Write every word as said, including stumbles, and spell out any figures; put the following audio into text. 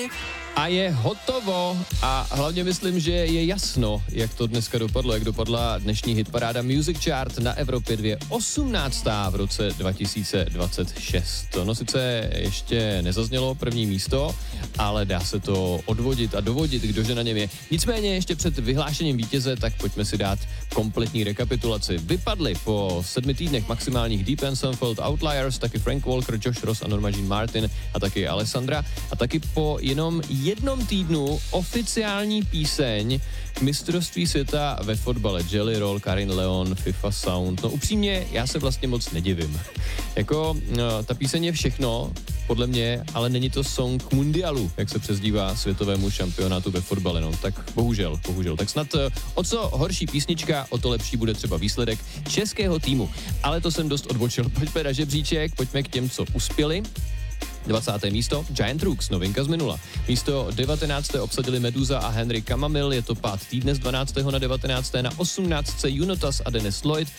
A je hotovo a hlavně myslím, že je jasno, jak to dneska dopadlo, jak dopadla dnešní hitparáda Music Chart na Evropě dva, osmnáctá v roce dva tisíce dvacet šest. No sice ještě nezaznělo první místo, ale dá se to odvodit a dovodit, kdože na něm je. Nicméně ještě před vyhlášením vítěze, tak pojďme si dát kompletní rekapitulaci. Vypadli po sedmi týdnech maximálních Deep and Sunfield Outliers, taky Frank Walker, Josh Ross a Norma Jean Martin a taky Alessandra a taky po jenom jednom týdnu oficiální píseň k mistrovství světa ve fotbale Jelly Roll, Karin Leon, FIFA Sound. No upřímně, já se vlastně moc nedivím. Jako no, ta píseň je všechno, podle mě, ale není to song mundialu, jak se přezdívá světovému šampionátu ve fotbale. No, tak bohužel, bohužel. Tak snad o co horší písnička, o to lepší bude třeba výsledek českého týmu. Ale to jsem dost odbočil. Pojďme na žebříček, pojďme k těm, co uspěli. dvacáté místo Giant Rooks, novinka z minula. Místo devatenácté obsadili Meduza a Henry Kamamil, je to pád týdne z dvanáctého na devatenácté Na osmnáctce Junotas a Dennis Lloyd,